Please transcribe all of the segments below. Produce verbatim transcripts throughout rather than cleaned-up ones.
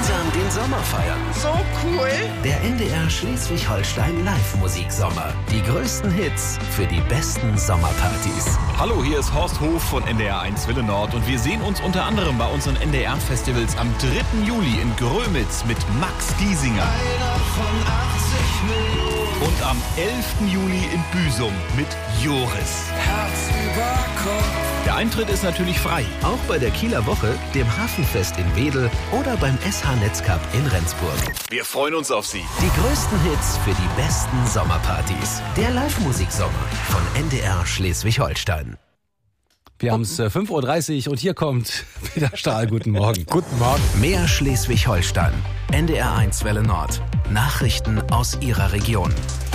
gemeinsam den Sommer feiern. So cool. Der N D R Schleswig-Holstein Live-Musiksommer. Die größten Hits für die besten Sommerpartys. Hallo, hier ist Horst Hof von N D R eins Wille Nord und wir sehen uns unter anderem bei unseren N D R-Festivals am dritten Juli in Grömitz mit Max Giesinger. Einer von achtzig Millionen. Und am elften Juli in Büsum mit Joris. Herz über Kopf. Der Eintritt ist natürlich frei. Auch bei der Kieler Woche, dem Hafenfest in Wedel oder beim S H Netzcup in Rendsburg. Wir freuen uns auf Sie. Die größten Hits für die besten Sommerpartys. Der Live-Musiksommer von N D R Schleswig-Holstein. Wir haben es äh, fünf Uhr dreißig und hier kommt Peter Stahl. Guten Morgen. Guten Morgen. Mehr Schleswig-Holstein. N D R eins Welle Nord. Nachrichten aus Ihrer Region.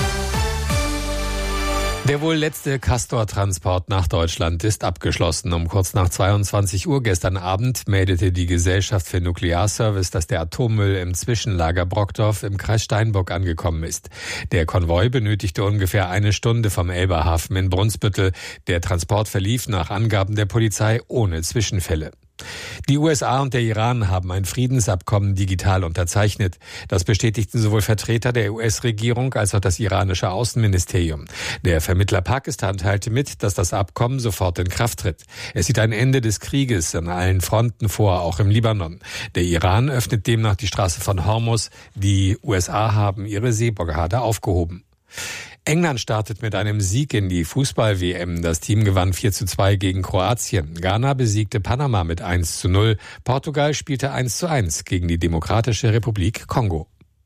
Der wohl letzte Castor-Transport nach Deutschland ist abgeschlossen. Um kurz nach zweiundzwanzig Uhr gestern Abend meldete die Gesellschaft für Nuklearservice, dass der Atommüll im Zwischenlager Brockdorf im Kreis Steinburg angekommen ist. Der Konvoi benötigte ungefähr eine Stunde vom Elberhafen in Brunsbüttel. Der Transport verlief nach Angaben der Polizei ohne Zwischenfälle. Die U S A und der Iran haben ein Friedensabkommen digital unterzeichnet. Das bestätigten sowohl Vertreter der U S-Regierung als auch das iranische Außenministerium. Der Vermittler Pakistan teilte mit, dass das Abkommen sofort in Kraft tritt. Es sieht ein Ende des Krieges an allen Fronten vor, auch im Libanon. Der Iran öffnet demnach die Straße von Hormuz. Die U S A haben ihre Seeblockade aufgehoben. England startet mit einem Sieg in die Fußball-W M. Das Team gewann vier zu zwei gegen Kroatien. Ghana besiegte Panama mit eins zu null. Portugal spielte eins zu eins gegen die Demokratische Republik Kongo.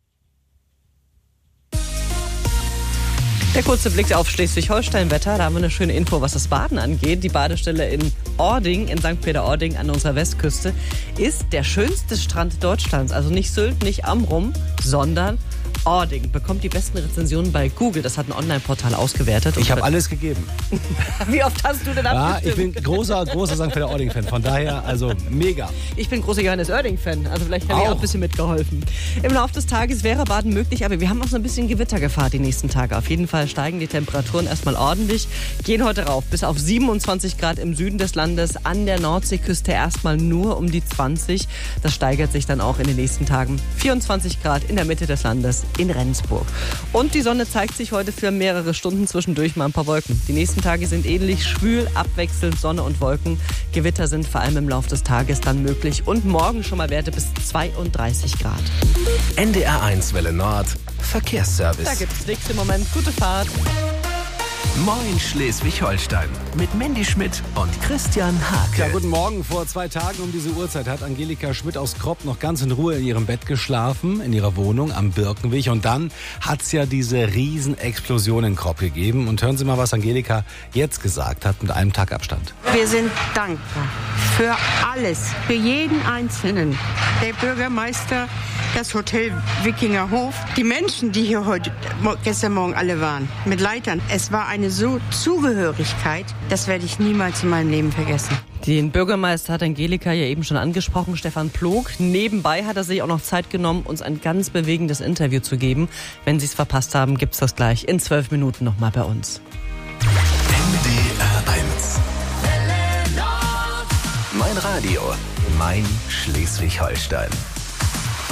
Der kurze Blick auf Schleswig-Holstein-Wetter. Da haben wir eine schöne Info, was das Baden angeht. Die Badestelle in Ording, in Sankt Peter-Ording an unserer Westküste, ist der schönste Strand Deutschlands. Also nicht Sylt, nicht Amrum, sondern Ording. Bekommt die besten Rezensionen bei Google. Das hat ein Online-Portal ausgewertet. Ich habe alles gegeben. Wie oft hast du denn Ja, abgestimmt? ich bin großer, großer Sankt Peter-Ording-Fan. Von daher, also mega. Ich bin großer Johannes Oerding-Fan, also vielleicht habe ich auch ein bisschen mitgeholfen. Im Laufe des Tages wäre Baden möglich, aber wir haben auch so ein bisschen Gewittergefahr die nächsten Tage. Auf jeden Fall steigen die Temperaturen erstmal ordentlich, gehen heute rauf bis auf siebenundzwanzig Grad im Süden des Landes, an der Nordseeküste erstmal nur um die zwanzig. Das steigert sich dann auch in den nächsten Tagen. vierundzwanzig Grad in der Mitte des Landes in Rendsburg. Und die Sonne zeigt sich heute für mehrere Stunden, zwischendurch mal ein paar Wolken. Die nächsten Tage sind ähnlich schwül, abwechselnd Sonne und Wolken. Gewitter sind vor allem im Laufe des Tages dann möglich und morgen schon mal Werte bis zweiunddreißig Grad. N D R eins Welle Nord. Verkehrsservice. Da gibt's nichts im Moment. Gute Fahrt. Moin Schleswig-Holstein. Mit Mandy Schmidt und Christian Hake. Ja, guten Morgen. Vor zwei Tagen um diese Uhrzeit hat Angelika Schmidt aus Kropp noch ganz in Ruhe in ihrem Bett geschlafen, in ihrer Wohnung am Birkenweg. Und dann hat's ja diese Riesenexplosion in Kropp gegeben. Und hören Sie mal, was Angelika jetzt gesagt hat mit einem Tag Abstand. Wir sind dankbar für alles, für jeden Einzelnen. Der Bürgermeister, das Hotel Wikingerhof, die Menschen, die hier heute, gestern Morgen alle waren, mit Leitern. Es war eine so Zugehörigkeit, das werde ich niemals in meinem Leben vergessen. Den Bürgermeister hat Angelika ja eben schon angesprochen, Stefan Plog. Nebenbei hat er sich auch noch Zeit genommen, uns ein ganz bewegendes Interview zu geben. Wenn Sie es verpasst haben, gibt's das gleich in zwölf Minuten nochmal bei uns. N D R eins. Mein Radio, mein Schleswig-Holstein.